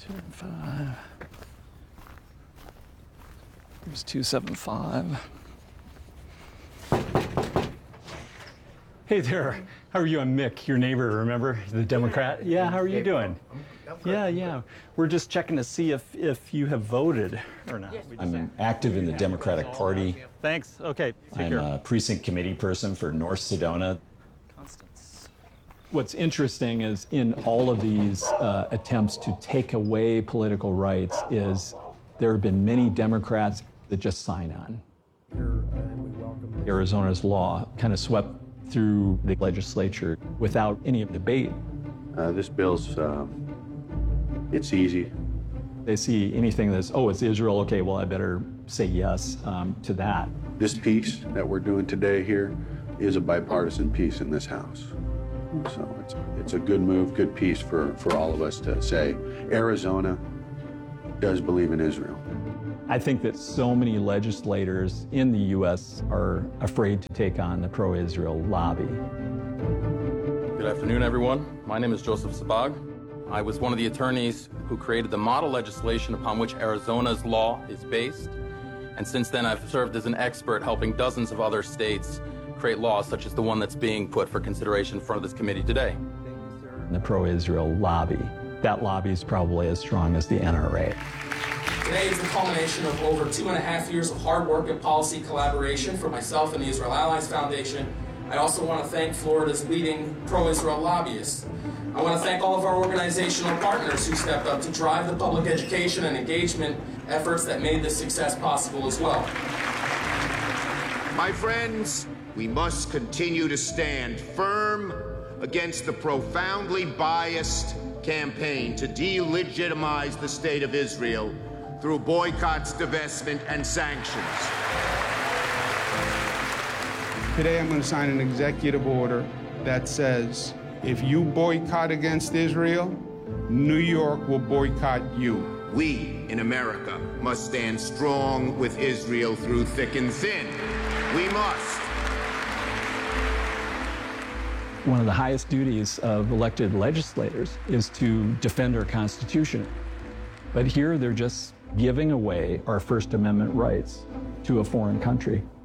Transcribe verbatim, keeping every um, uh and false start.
Five. Here's two seven five. Hey there. How are you? I'm Mick, your neighbor, remember? The Democrat. Yeah, how are you doing? Yeah, yeah. We're just checking to see if, if you have voted or not. I'm active in the Democratic Party. Thanks. Okay. Take I'm care. a precinct committee person for North Sedona. What's interesting is in all of these uh, attempts to take away political rights is there have been many Democrats that just sign on. Arizona's law kind of swept through the legislature without any debate. Uh, this bill's, uh, it's easy. They see anything that's, oh, it's Israel, okay, well, I better say yes um, to that. This piece that we're doing today here is a bipartisan piece in this House. So it's, it's a good move, good piece for, for all of us to say Arizona does believe in Israel. I think that so many legislators in the U S are afraid to take on the pro-Israel lobby. Good afternoon, everyone. My name is Joseph Sabag. I was one of the attorneys who created the model legislation upon which Arizona's law is based. And since then, I've served as an expert helping dozens of other states create laws such as the one that's being put for consideration in front of this committee today. The pro-Israel lobby. That lobby is probably as strong as the N R A. Today is the culmination of over two and a half years of hard work and policy collaboration for myself and the Israel Allies Foundation. I also want to thank Florida's leading pro-Israel lobbyists. I want to thank all of our organizational partners who stepped up to drive the public education and engagement efforts that made this success possible as well. My friends, we must continue to stand firm against the profoundly biased campaign to delegitimize the state of Israel through boycotts, divestment, and sanctions. Today I'm going to sign an executive order that says if you boycott against Israel, New York will boycott you. We in America must stand strong with Israel through thick and thin. We must. One of the highest duties of elected legislators is to defend our Constitution. But here they're just giving away our First Amendment rights to a foreign country.